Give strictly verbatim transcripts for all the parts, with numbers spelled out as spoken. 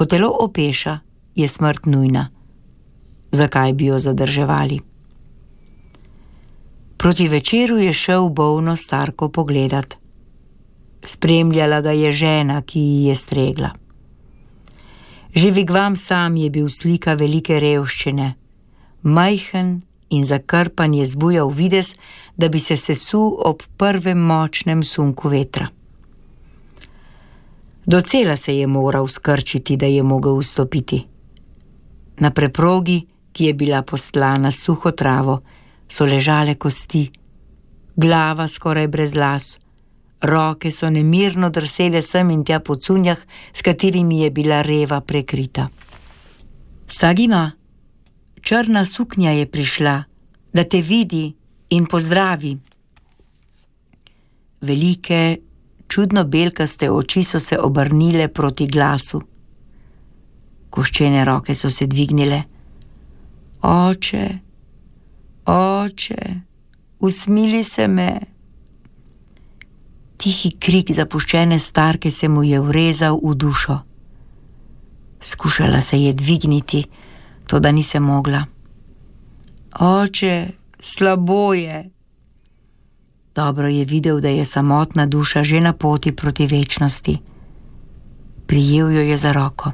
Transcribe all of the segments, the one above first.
Ko telo opeša, je smrt nujna. Zakaj bi jo zadrževali? Proti večeru je šel bolno starko pogledat. Spremljala ga je žena, ki ji je stregla. Že Vigvam sam je bil slika velike revščine. Majhen in zakrpan je zbujal videz, da bi se sesul ob prvem močnem sunku vetra. Docela se je moral skrčiti, da je mogel vstopiti. Na preprogi, ki je bila postlana suho travo, so ležale kosti, glava skoraj brez las, roke so nemirno drsele sem in tja po cunjah, s katerimi je bila reva prekrita. Sagima, črna suknja je prišla, da te vidi in pozdravi. Velike, čudno belkaste oči so se obrnile proti glasu. Koščene roke so se dvignile. Oče, oče, usmili se me. Tihi krik zapuščene starke se mu je vrezal v dušo. Skušala se je dvigniti, toda ni se mogla. Oče, slabo je. Dobro je videl, da je samotna duša že na poti proti večnosti. Prijel jo je za roko.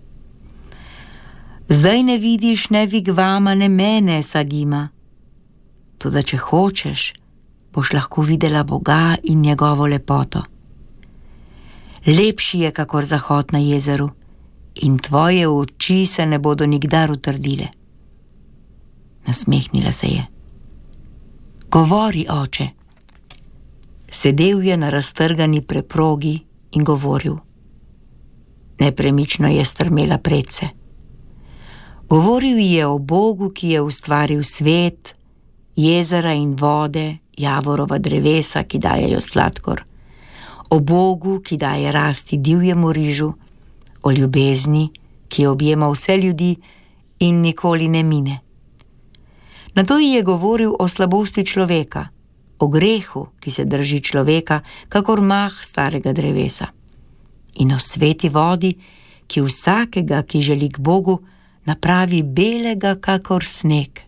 Zdaj ne vidiš ne Vigvama, ne mene, Sagima. Toda če hočeš, boš lahko videla Boga in njegovo lepoto. Lepši je kakor zahod na jezeru in tvoje oči se ne bodo nikdar utrdile. Nasmehnila se je. Govori, oče. Sedel je na raztrgani preprogi in govoril. Nepremično je strmela predse. Govoril je o Bogu, ki je ustvaril svet, jezera in vode, javorova drevesa, ki dajejo sladkor, o Bogu, ki daje rasti divjemu rižu, o ljubezni, ki objema vse ljudi in nikoli ne mine. Nato ji je govoril o slabosti človeka, o grehu, ki se drži človeka, kakor mah starega drevesa, in o sveti vodi, ki vsakega, ki želi k Bogu, napravi belega kakor sneg.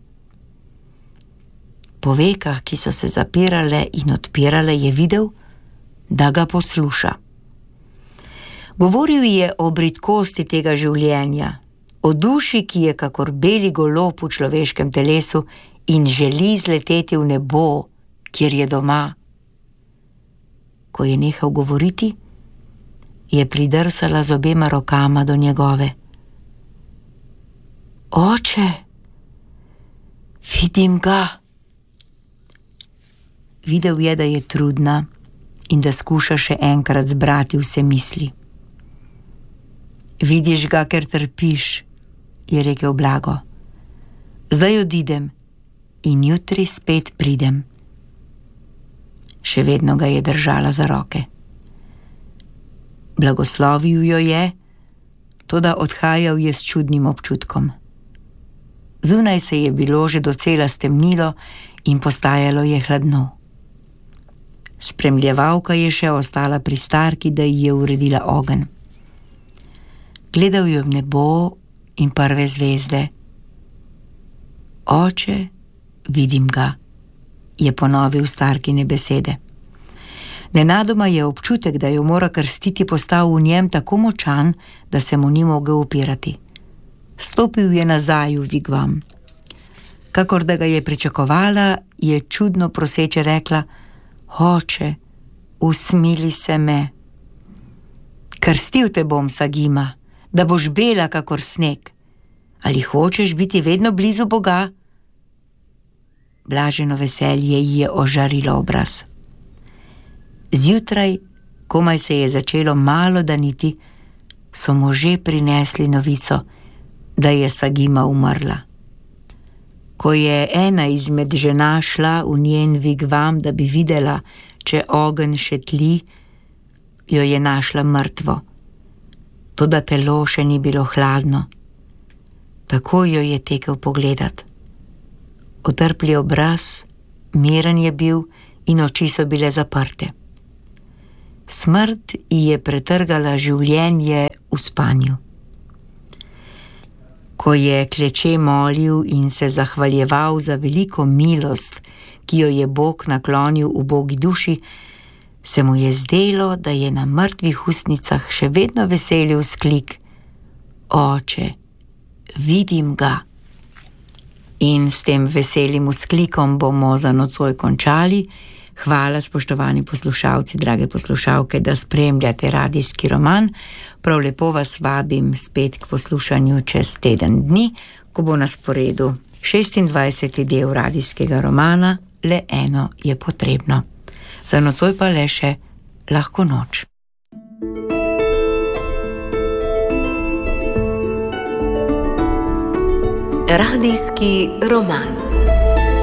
Po vekah, ki so se zapirale in odpirale, je videl, da ga posluša. Govoril je o bridkosti tega življenja, o duši, ki je kakor beli golob v človeškem telesu in želi zleteti v nebo, kjer je doma. Ko je nehal govoriti, je pridrsala z obema rokama do njegove. Oče, vidim ga. Videl je, da je trudna in da skuša še enkrat zbrati vse misli. Vidiš ga, ker trpiš, je rekel blago. Zdaj odidem in jutri spet pridem. Še vedno ga je držala za roke. Blagoslovil jo je, toda odhajal je s čudnim občutkom. Zunaj se je bilo že docela stemnilo in postajalo je hladno. Spremljevalka je še ostala pri starki, da ji je uredila ogenj. Gledal je v nebo in prve zvezde. Oče, vidim ga, je ponovil starkine besede. Nenadoma je občutek, da jo mora krstiti, postal v njem tako močan, da se mu ni mogel upirati. Stopil je nazaj v Vigvam. Kakor da ga je pričakovala, je čudno proseče rekla: Oče, usmili se me. Krstil te bom, Sagima, da boš bela kakor sneg. Ali hočeš biti vedno blizu Boga? Blaženo veselje ji je ožarilo obraz. Zjutraj, komaj se je začelo malo daniti, so mu že prinesli novico, da je Sagima umrla. Ko je ena izmed žena šla v njen Vigvam, da bi videla, če ogenj še tli, jo je našla mrtvo. Toda telo še ni bilo hladno. Tako jo je tekel pogledat. Otrpli obraz, miren je bil in oči so bile zaprte. Smrt ji je pretrgala življenje v spanju. Ko je kleče molil in se zahvaljeval za veliko milost, ki jo je Bog naklonil ubogi duši, se mu je zdelo, da je na mrtvih ustnicah še vedno veselil vzklik: Oče, vidim ga. In s tem veselim vzklikom bomo za nocoj končali. Hvala, spoštovani poslušalci, drage poslušalke, da spremljate radijski roman. Prav lepo vas vabim spet k poslušanju čez teden dni, ko bo na sporedu šestindvajseti del radijskega romana Le eno je potrebno. Za nocoj pa le še lahko noč. Radijski roman.